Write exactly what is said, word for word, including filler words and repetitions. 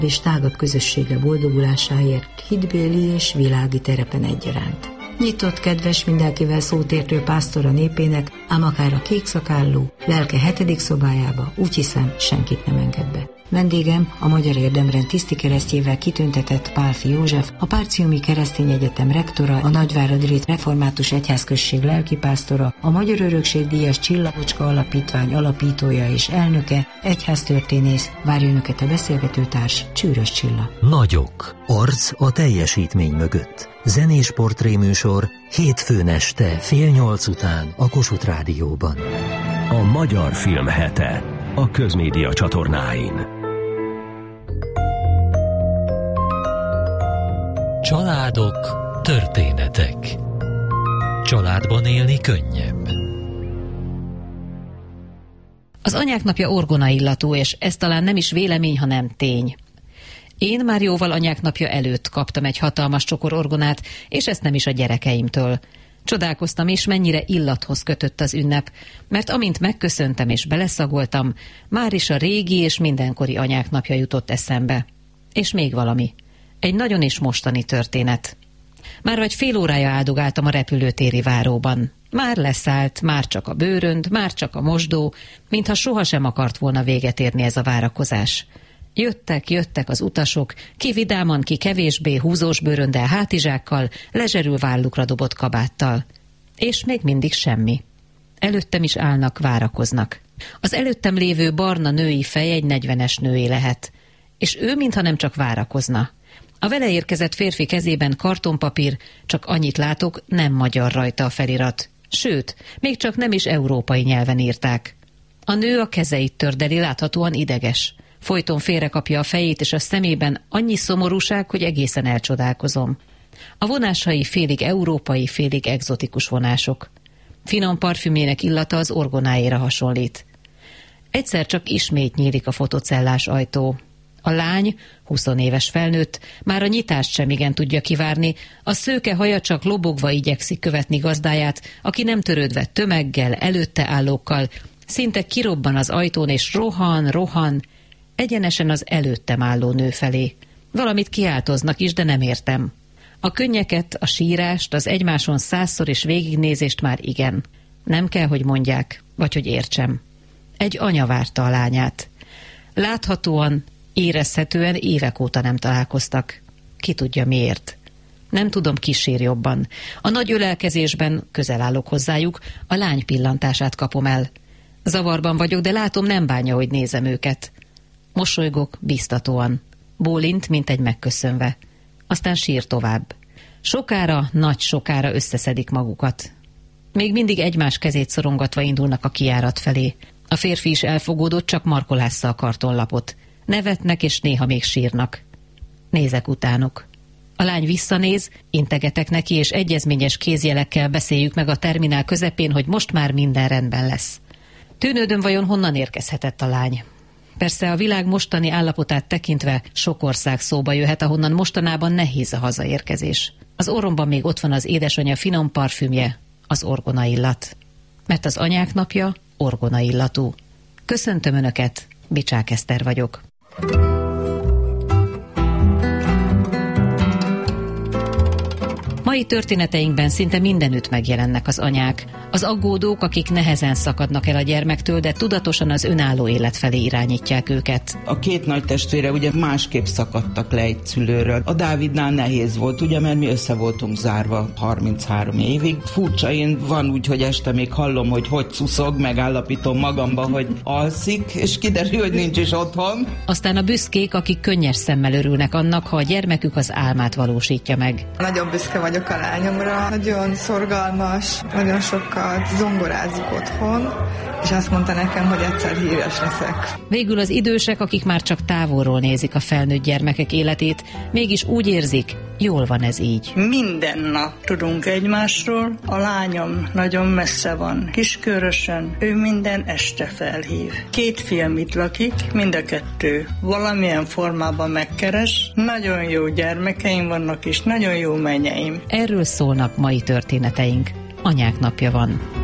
és tágabb közössége boldogulásáért hitbéli és világi terepen egyaránt. Nyitott, kedves, mindenkivel szótértő pásztora népének, ám akár a kékszakálló, lelke hetedik szobájába, úgy hiszem, senkit nem enged be. Vendégem a Magyar Érdemrend tisztikeresztjével kitüntetett Pálffy József, a Párciumi Keresztény Egyetem rektora, a Nagyváradi Református Egyházközség lelkipásztora, a Magyar Örökség díjas Csillagocska Alapítvány alapítója és elnöke, egyháztörténész, várja önöket a beszélgetőtárs, Csűrös Csilla. Nagyok. Arc a teljesítmény mögött. Zenés portréműsor hétfőn este fél nyolc után a Kossuth Rádióban. A Magyar Film Hete a Közmédia csatornáin. Családok, történetek. Családban élni könnyebb. Az anyák napja orgonaillatú, és ez talán nem is vélemény, hanem tény. Én már jóval anyák napja előtt kaptam egy hatalmas csokor orgonát, és ezt nem is a gyerekeimtől. Csodálkoztam is, mennyire illathoz kötött az ünnep, mert amint megköszöntem és beleszagoltam, már is a régi és mindenkori anyák napja jutott eszembe. És még valami. Egy nagyon is mostani történet. Már vagy fél órája áldogáltam a repülőtéri váróban. Már leszállt, már csak a bőrönd, már csak a mosdó, mintha sohasem akart volna véget érni ez a várakozás. Jöttek, jöttek az utasok, ki vidáman, ki kevésbé húzós bőröndel, hátizsákkal, lezserül vállukra dobott kabáttal. És még mindig semmi. Előttem is állnak, várakoznak. Az előttem lévő barna női fej egy negyvenes nőé lehet. És ő mintha nem csak várakozna. A vele érkezett férfi kezében kartonpapír, csak annyit látok, nem magyar rajta a felirat. Sőt, még csak nem is európai nyelven írták. A nő a kezeit tördeli, láthatóan ideges. Folyton félrekapja a fejét, és a szemében annyi szomorúság, hogy egészen elcsodálkozom. A vonásai félig európai, félig egzotikus vonások. Finom parfümjének illata az orgonáéra hasonlít. Egyszer csak ismét nyílik a fotocellás ajtó. A lány, huszonéves felnőtt, már a nyitást sem igen tudja kivárni, a szőke haja csak lobogva igyekszik követni gazdáját, aki nem törődve tömeggel, előtte állókkal, szinte kirobban az ajtón, és rohan, rohan, egyenesen az előttem álló nő felé. Valamit kiáltoznak is, de nem értem. A könnyeket, a sírást, az egymáson százszor és végignézést már igen. Nem kell, hogy mondják, vagy hogy értsem. Egy anya várta a lányát. Láthatóan, érezhetően évek óta nem találkoztak. Ki tudja miért. Nem tudom, ki sír jobban. A nagy ölelkezésben közel állok hozzájuk, a lány pillantását kapom el. Zavarban vagyok, de látom, nem bánja, hogy nézem őket. Mosolygok biztatóan. Bólint, mint egy megköszönve. Aztán sír tovább. Sokára, nagy sokára összeszedik magukat. Még mindig egymás kezét szorongatva indulnak a kijárat felé. A férfi is elfogódott, csak markolásza a kartonlapot. Nevetnek, és néha még sírnak. Nézek utánuk. A lány visszanéz, integetek neki, és egyezményes kézjelekkel beszéljük meg a terminál közepén, hogy most már minden rendben lesz. Tűnődöm, vajon honnan érkezhetett a lány. Persze a világ mostani állapotát tekintve sok ország szóba jöhet, ahonnan mostanában nehéz a hazaérkezés. Az orromban még ott van az édesanyja finom parfümje, az orgonaillat. Mert az anyák napja orgonaillatú. Köszöntöm Önöket, Bicsák Eszter vagyok. Mai történeteinkben szinte mindenütt megjelennek az anyák. Az aggódók, akik nehezen szakadnak el a gyermektől, de tudatosan az önálló élet felé irányítják őket. A két nagy testvére ugye másképp szakadtak le egy szülőről. A Dávidnál nehéz volt, ugye, mert mi össze voltunk zárva harminchárom évig. Furcsa, én van úgy, hogy este még hallom, hogy hogy szuszog, megállapítom magamba, hogy alszik, és kiderül, hogy nincs is otthon. Aztán a büszkék, akik könnyes szemmel örülnek annak, ha a gyermekük az álmát valósítja meg. Nagyon büszke vagyok a lányomra, nagyon szorgalmas, nagyon sokat zongorázik otthon, és azt mondta nekem, hogy egyszer híres leszek. Végül az idősek, akik már csak távolról nézik a felnőtt gyermekek életét, mégis úgy érzik, jól van ez így. Minden nap tudunk egymásról, a lányom nagyon messze van, Kiskörösön, ő minden este felhív. Két fiam itt lakik, mind a kettő valamilyen formában megkeres, nagyon jó gyermekeim vannak, és nagyon jó menyeim. Erről szólnak mai történeteink. Anyák napja van.